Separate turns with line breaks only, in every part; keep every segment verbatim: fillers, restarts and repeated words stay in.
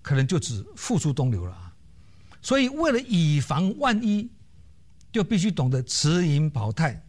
可能就只付出东流了。所以为了以防万一，就必须懂得持盈保泰。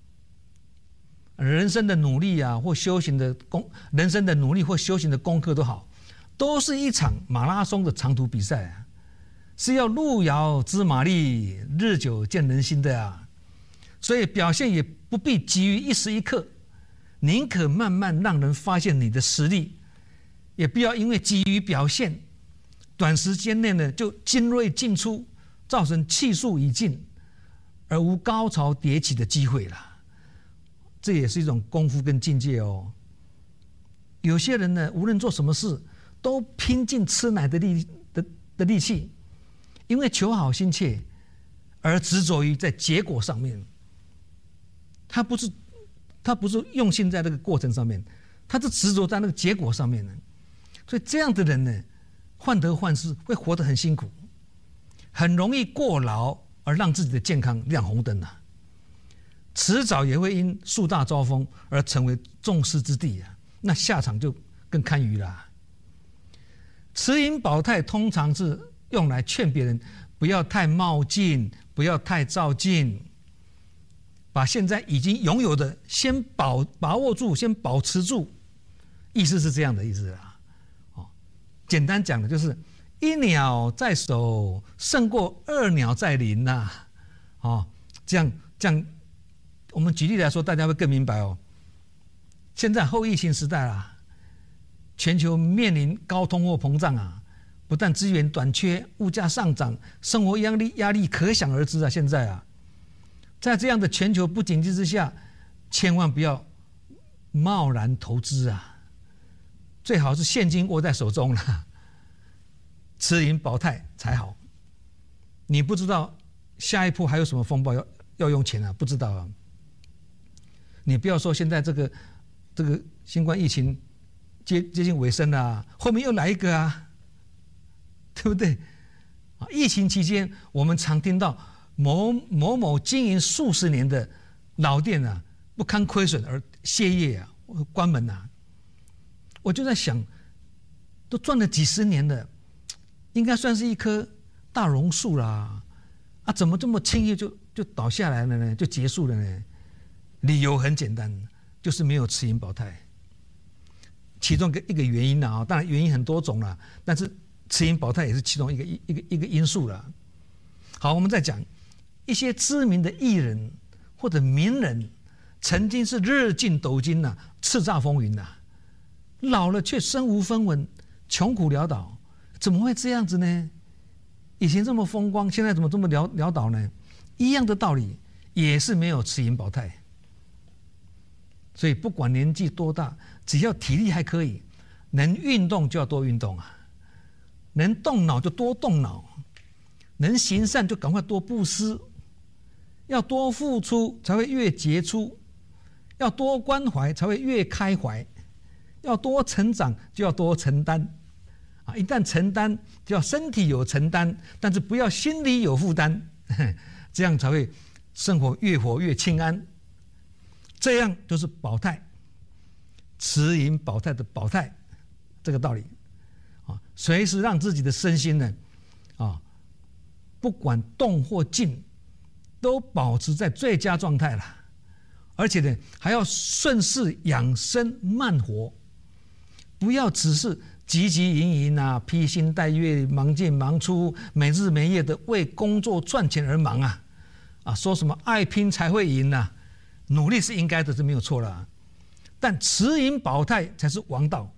人生的努力啊，或修行的功，人生的努力或修行的功课都好，都是一场马拉松的长途比赛啊，是要路遥知马力，日久见人心的啊。所以表现也不必急于一时一刻，宁可慢慢让人发现你的实力，也不要因为急于表现，短时间内呢就精锐尽出，造成气数已尽，而无高潮迭起的机会了。这也是一种功夫跟境界哦。有些人呢，无论做什么事，都拼尽吃奶的力的的力气，因为求好心切，而执着于在结果上面。他不是他不是用心在那个过程上面，他是执着在那个结果上面呢。所以这样的人呢，患得患失，会活得很辛苦，很容易过劳而让自己的健康亮红灯啊。迟早也会因树大招风而成为众矢之的啊，那下场就更堪虞了啊。持盈保泰通常是用来劝别人不要太冒进，不要太照进，把现在已经拥有的先保把握住，先保持住，意思是这样的意思啦。哦，简单讲的就是一鸟在手胜过二鸟在林呐。哦，这样这样。我们举例来说，大家会更明白哦。现在后疫情时代啦，全球面临高通货膨胀啊，不但资源短缺，物价上涨，生活压力压力可想而知啊。现在啊，在这样的全球不景气之下，千万不要贸然投资啊，最好是现金握在手中啦，持盈保泰才好。你不知道下一步还有什么风暴要要用钱啊，不知道啊。你不要说现在这个这个新冠疫情接接近尾声了啊，后面又来一个啊，对不对？啊，疫情期间我们常听到某某某经营数十年的老店啊，不堪亏损而歇业啊，关门啊。我就在想，都赚了几十年了，应该算是一棵大榕树啦，啊，怎么这么轻易就就倒下来了呢？就结束了呢？理由很简单，就是没有持盈保泰。其中一个原因啊，当然原因很多种啦，但是持盈保泰也是其中一个一个一个因素啦。好，我们再讲一些知名的艺人或者名人，曾经是日进斗金呐、啊，叱咤风云呐、啊，老了却身无分文，穷苦潦倒，怎么会这样子呢？以前这么风光，现在怎么这么潦潦倒呢？一样的道理，也是没有持盈保泰。所以不管年纪多大，只要体力还可以，能运动就要多运动啊，能动脑就多动脑，能行善就赶快多布施，要多付出才会越杰出，要多关怀才会越开怀，要多成长就要多承担啊！一旦承担，就要身体有承担，但是不要心里有负担，这样才会生活越活越清安。这样就是保泰，持盈保泰的保泰，这个道理啊，随时让自己的身心呢，啊，不管动或静，都保持在最佳状态了，而且呢，还要顺势养生慢活，不要只是汲汲营营啊，披星戴月，忙进忙出，没日没夜的为工作赚钱而忙啊，啊，说什么爱拼才会赢呐、啊？努力是应该的，是没有错啦，但持盈保泰才是王道。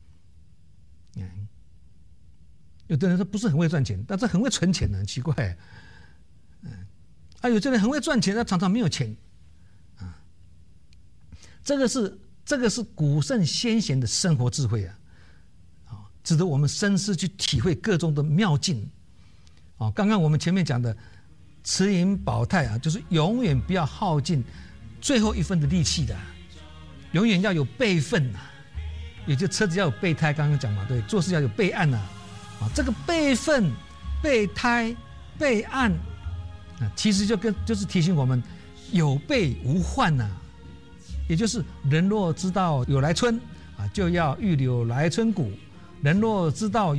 有的人说不是很会赚钱，但是很会存钱呢，很奇怪。啊，有些人很会赚钱，但常常没有钱。啊，这个是这个是古圣先贤的生活智慧啊，啊，值得我们深思去体会各种的妙境。啊，刚刚我们前面讲的持盈保泰啊，就是永远不要耗尽最后一分的力气的，永远要有备份啊，也就车子要有备胎，刚刚讲嘛，对，做事要有备案啊，啊，这个备份、备胎、备案啊，其实就跟就是提醒我们有备无患呐、啊，也就是人若知道有来春啊，就要预留来春谷；人若知道